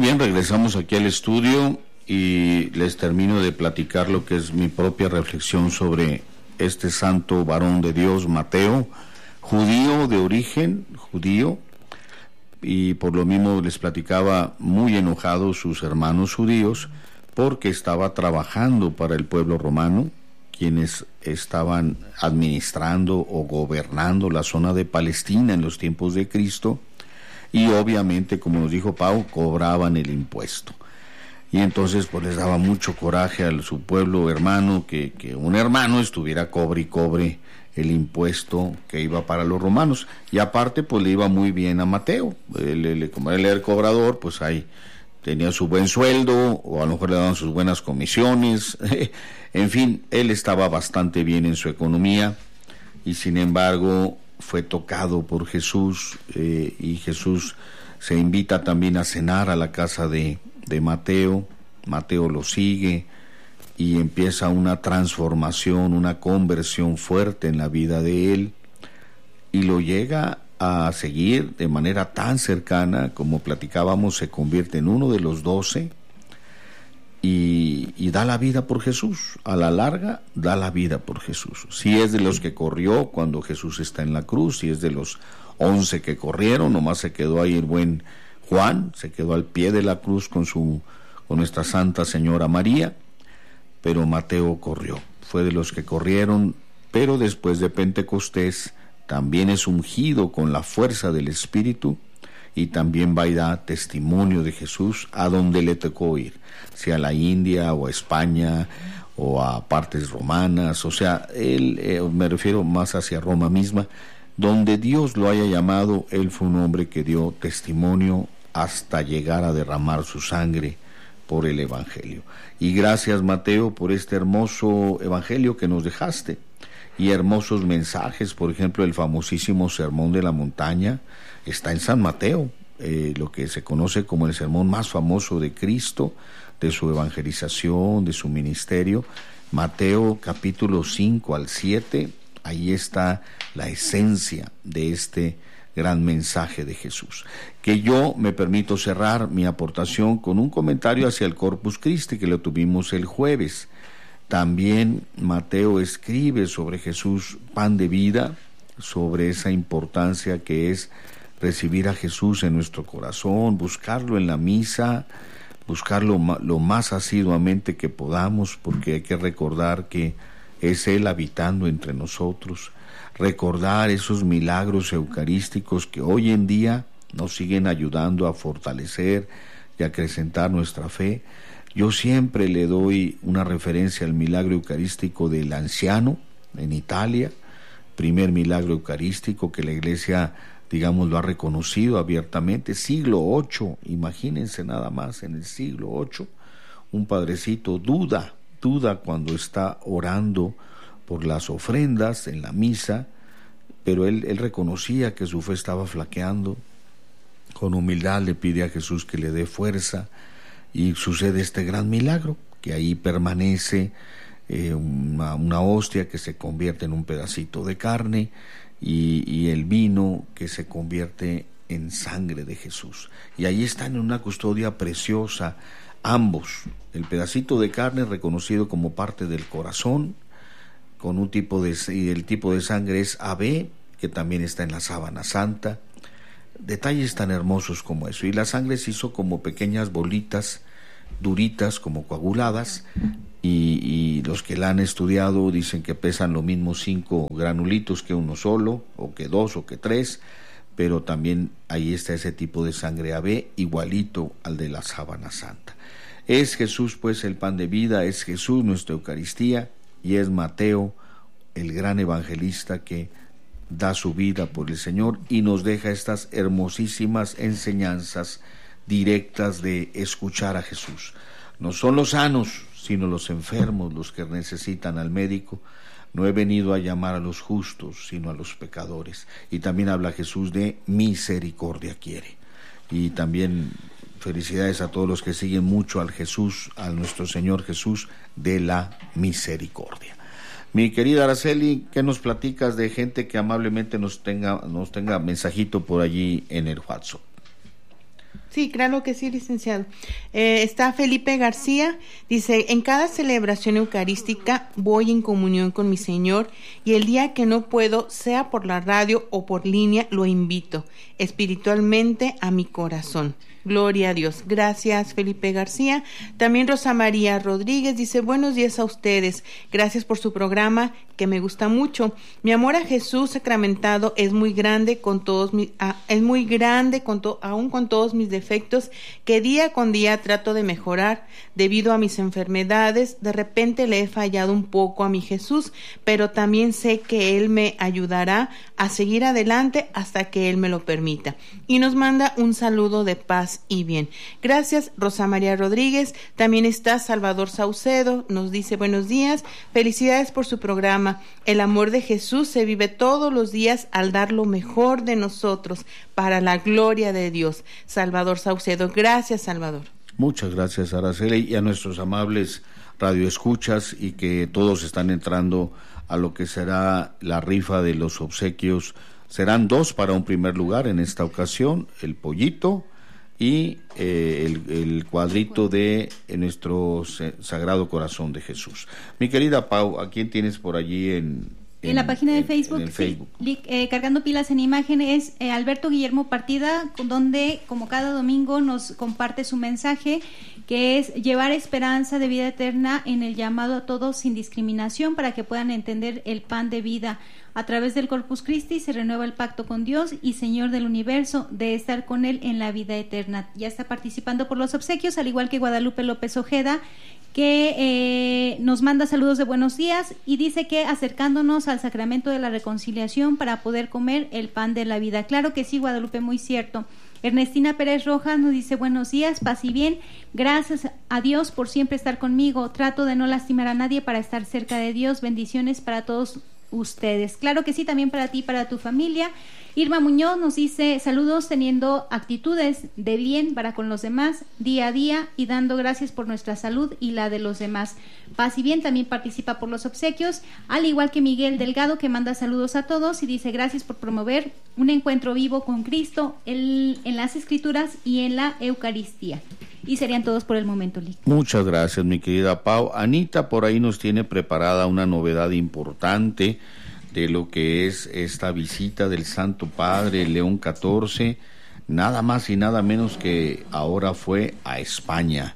Bien, regresamos aquí al estudio y les termino de platicar lo que es mi propia reflexión sobre este santo varón de Dios, Mateo, judío de origen, judío, y por lo mismo les platicaba muy enojados sus hermanos judíos porque estaba trabajando para el pueblo romano, quienes estaban administrando o gobernando la zona de Palestina en los tiempos de Cristo, y obviamente, como nos dijo Pau, cobraban el impuesto. Y entonces pues les daba mucho coraje a su pueblo hermano que un hermano estuviera cobre y cobre el impuesto que iba para los romanos. Y aparte pues le iba muy bien a Mateo, como él era el cobrador, pues ahí tenía su buen sueldo, o a lo mejor le daban sus buenas comisiones. En fin, él estaba bastante bien en su economía, y sin embargo fue tocado por Jesús, y Jesús se invita también a cenar a la casa de Mateo. Mateo lo sigue y empieza una transformación, una conversión fuerte en la vida de él, y lo llega a seguir de manera tan cercana, como platicábamos, se convierte en uno de los 12 y da la vida por Jesús. A la larga da la vida por Jesús. Si es de los que corrió cuando Jesús está en la cruz, si es de los 11 que corrieron, nomás se quedó ahí el buen Juan, se quedó al pie de la cruz con nuestra Santa Señora María, pero Mateo corrió, fue de los que corrieron, pero después de Pentecostés también es ungido con la fuerza del Espíritu, y también va y da testimonio de Jesús a donde le tocó ir, sea a la India o a España o a partes romanas, o sea, él, me refiero más hacia Roma misma, donde Dios lo haya llamado. Él fue un hombre que dio testimonio hasta llegar a derramar su sangre por el Evangelio. Y gracias, Mateo, por este hermoso Evangelio que nos dejaste, y hermosos mensajes. Por ejemplo, el famosísimo Sermón de la Montaña está en San Mateo, lo que se conoce como el sermón más famoso de Cristo, de su evangelización, de su ministerio. Mateo capítulo 5 al 7, ahí está la esencia de este gran mensaje de Jesús. Que yo me permito cerrar mi aportación con un comentario hacia el Corpus Christi que lo tuvimos el jueves. También Mateo escribe sobre Jesús, pan de vida, sobre esa importancia que es recibir a Jesús en nuestro corazón, buscarlo en la misa, buscarlo lo más asiduamente que podamos, porque hay que recordar que es Él habitando entre nosotros, recordar esos milagros eucarísticos que hoy en día nos siguen ayudando a fortalecer y a acrecentar nuestra fe. Yo siempre le doy una referencia al milagro eucarístico del anciano en Italia, primer milagro eucarístico que la Iglesia, digamos, lo ha reconocido abiertamente, siglo VIII, imagínense nada más, en el siglo VIII, un padrecito duda cuando está orando por las ofrendas en la misa, pero él reconocía que su fe estaba flaqueando. Con humildad le pide a Jesús que le dé fuerza, y sucede este gran milagro, que ahí permanece una hostia que se convierte en un pedacito de carne, y el vino que se convierte en sangre de Jesús. Y ahí están en una custodia preciosa ambos, el pedacito de carne reconocido como parte del corazón, con un tipo y el tipo de sangre es AB, que también está en la sábana santa. Detalles tan hermosos como eso. Y la sangre se hizo como pequeñas bolitas duritas, como coaguladas, y los que la han estudiado dicen que pesan lo mismo 5 granulitos que uno solo, o que 2 o que 3, pero también ahí está ese tipo de sangre AB, igualito al de la sábana santa. Es Jesús pues el pan de vida, es Jesús nuestra Eucaristía, y es Mateo el gran evangelista que da su vida por el Señor y nos deja estas hermosísimas enseñanzas directas de escuchar a Jesús. No son los sanos, sino los enfermos los que necesitan al médico. No he venido a llamar a los justos, sino a los pecadores. Y también habla Jesús de misericordia quiere. Y también felicidades a todos los que siguen mucho al Jesús, a nuestro Señor Jesús de la misericordia. Mi querida Araceli, ¿qué nos platicas de gente que amablemente nos tenga mensajito por allí en el WhatsApp? Sí, claro que sí, licenciado. Está Felipe García, dice, en cada celebración eucarística voy en comunión con mi Señor y el día que no puedo, sea por la radio o por línea, lo invito espiritualmente a mi corazón. Gloria a Dios. Gracias, Felipe García. También Rosa María Rodríguez dice, buenos días a ustedes. Gracias por su programa, que me gusta mucho. Mi amor a Jesús sacramentado es muy grande con todos aún con todos mis defectos, que día con día trato de mejorar debido a mis enfermedades. De repente le he fallado un poco a mi Jesús, pero también sé que Él me ayudará a seguir adelante hasta que Él me lo permita. Y nos manda un saludo de paz y bien. Gracias, Rosa María Rodríguez. También está Salvador Saucedo, nos dice buenos días, felicidades por su programa. El amor de Jesús se vive todos los días al dar lo mejor de nosotros para la gloria de Dios. Salvador Saucedo. Gracias, Salvador. Muchas gracias, Araceli, y a nuestros amables radioescuchas, y que todos están entrando a lo que será la rifa de los obsequios. Serán 2 para un primer lugar en esta ocasión, el pollito y el cuadrito de nuestro Sagrado Corazón de Jesús. Mi querida Pau, ¿a quién tienes por allí en la página de Facebook? En el Facebook. Sí, cargando pilas en imágenes, Alberto Guillermo Partida, donde como cada domingo nos comparte su mensaje, que es llevar esperanza de vida eterna en el llamado a todos sin discriminación para que puedan entender el pan de vida. A través del Corpus Christi se renueva el pacto con Dios y Señor del universo de estar con Él en la vida eterna. Ya está participando por los obsequios, al igual que Guadalupe López Ojeda, que nos manda saludos de buenos días y dice que acercándonos al sacramento de la reconciliación para poder comer el pan de la vida. Claro que sí, Guadalupe, muy cierto. Ernestina Pérez Rojas nos dice buenos días, paz y bien, gracias a Dios por siempre estar conmigo, trato de no lastimar a nadie para estar cerca de Dios, bendiciones para todos ustedes. Claro que sí, también para ti, para tu familia. Irma Muñoz nos dice saludos teniendo actitudes de bien para con los demás día a día y dando gracias por nuestra salud y la de los demás. Paz y bien también participa por los obsequios, al igual que Miguel Delgado, que manda saludos a todos y dice gracias por promover un encuentro vivo con Cristo en las Escrituras y en la Eucaristía. Y serían todos por el momento, Lic. Muchas gracias, mi querida Pau. Anita por ahí nos tiene preparada una novedad importante de lo que es esta visita del Santo Padre León XIV, nada más y nada menos que ahora fue a España.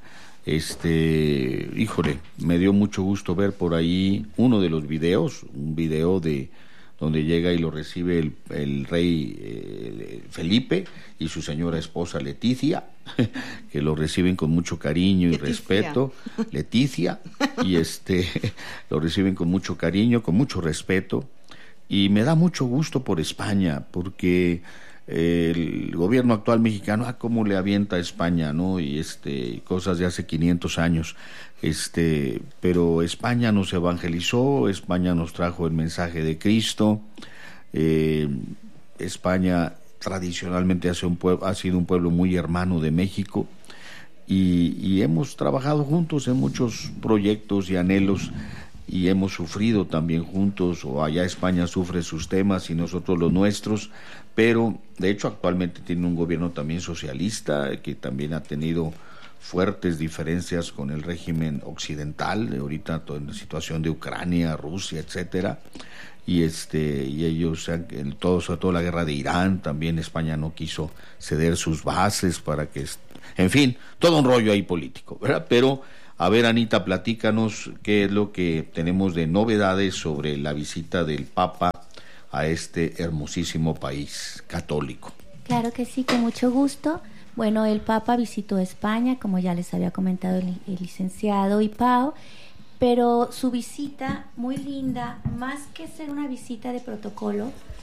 Híjole, me dio mucho gusto ver por ahí uno de los videos, un video de donde llega y lo recibe el rey Felipe y su señora esposa Leticia, que lo reciben con mucho cariño y respeto. Leticia, y lo reciben con mucho cariño, con mucho respeto, y me da mucho gusto por España, porque el gobierno actual mexicano, cómo le avienta a España, ¿no? Y cosas de hace 500 años, pero España nos evangelizó, España nos trajo el mensaje de Cristo. España tradicionalmente ha sido un pueblo muy hermano de México, y hemos trabajado juntos en muchos proyectos y anhelos, y hemos sufrido también juntos, o allá España sufre sus temas y nosotros los nuestros, pero de hecho actualmente tiene un gobierno también socialista, que también ha tenido fuertes diferencias con el régimen occidental, ahorita en la situación de Ucrania, Rusia, etcétera, y ellos, sobre todo la guerra de Irán, también España no quiso ceder sus bases para que, en fin, todo un rollo ahí político, ¿verdad? Pero a ver, Anita, platícanos qué es lo que tenemos de novedades sobre la visita del Papa a este hermosísimo país católico. Claro que sí, con mucho gusto. Bueno, el Papa visitó España, como ya les había comentado el licenciado y Pau, pero su visita muy linda, más que ser una visita de protocolo,